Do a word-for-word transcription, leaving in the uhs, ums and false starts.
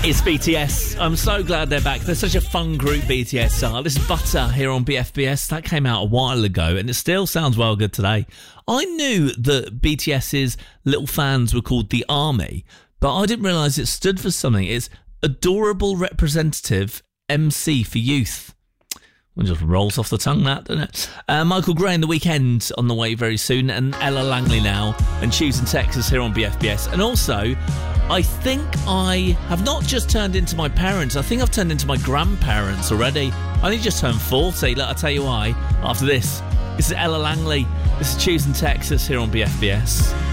It's B T S. I'm so glad they're back. They're such a fun group, B T S are. This is Butter here on B F B S. That came out a while ago and it still sounds well good today. I knew that BTS's little fans were called the Army, but I didn't realise it stood for something. It's Adorable Representative M C for Youth. It just rolls off the tongue, that, doesn't it? Uh, Michael Gray and The Weeknd on the way very soon, and Ella Langley now, and Choosing Texas here on B F B S. And also, I think I have not just turned into my parents, I think I've turned into my grandparents already. I only just turned forty. Look, I'll tell you why. After this, this is Ella Langley. This is Choosing Texas here on B F B S.